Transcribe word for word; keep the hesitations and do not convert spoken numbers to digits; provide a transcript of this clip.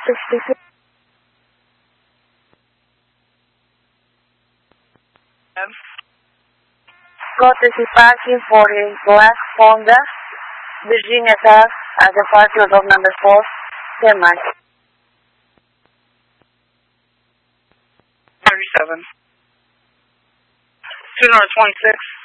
sixty-six. Courtesy parking for a black Honda, Virginia Ave, at the parking lot number four, Semi. thirty-seven. two twenty-six.